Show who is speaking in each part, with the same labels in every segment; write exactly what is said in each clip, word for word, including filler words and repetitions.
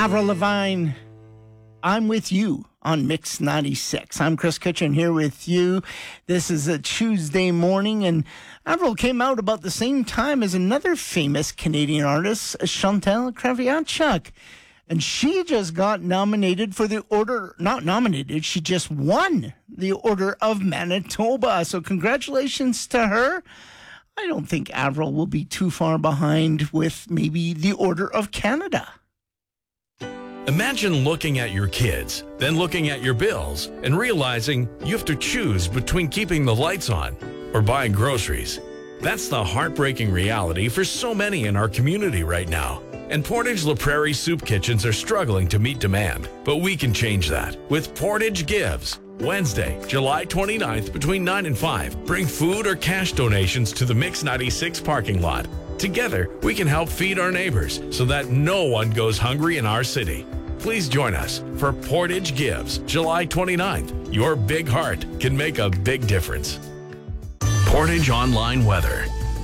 Speaker 1: Avril Lavigne, I'm with you on Mix ninety-six. I'm Chris Kitchen here with you. This is a Tuesday morning, and Avril came out about the same time as another famous Canadian artist, Chantal Kreviazuk. And she just got nominated for the Order, not nominated, she just won the Order of Manitoba. So congratulations to her. I don't think Avril will be too far behind with maybe the Order of Canada.
Speaker 2: Imagine looking at your kids, then looking at your bills, and realizing you have to choose between keeping the lights on or buying groceries. That's the heartbreaking reality for so many in our community right now. And Portage La Prairie soup kitchens are struggling to meet demand, but we can change that with Portage Gives. Wednesday, July twenty-ninth, between nine and five, bring food or cash donations to the Mix ninety-six parking lot. Together, we can help feed our neighbors so that no one goes hungry in our city. Please join us for Portage Gives, July twenty-ninth. Your big heart can make a big difference. Portage Online Weather.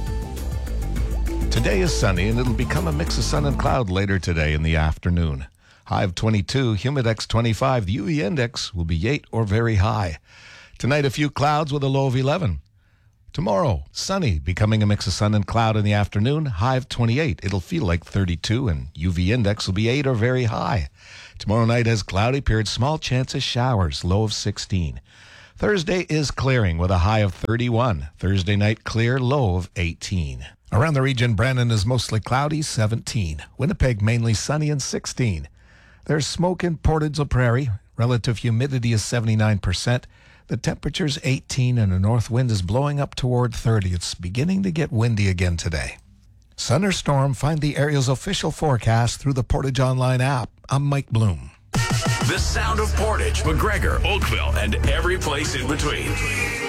Speaker 3: Today is sunny, and it'll become a mix of sun and cloud later today in the afternoon. High of twenty-two, Humidex twenty-five. The U V index will be eight or very high. Tonight, a few clouds with a low of eleven. Tomorrow, sunny, becoming a mix of sun and cloud in the afternoon. High of twenty-eight. It'll feel like thirty-two, and U V index will be eight or very high. Tomorrow night has cloudy periods, small chance of showers, low of sixteen. Thursday is clearing with a high of thirty-one. Thursday night clear, low of eighteen. Around the region, Brandon is mostly cloudy, seventeen. Winnipeg mainly sunny and sixteen. There's smoke in Portage La Prairie. Relative humidity is seventy-nine percent. The temperature's eighteen and a north wind is blowing up toward thirty. It's beginning to get windy again today. Sun or storm, find the area's official forecast through the Portage Online app. I'm Mike Bloom.
Speaker 2: The sound of Portage, McGregor, Oakville, and every place in between.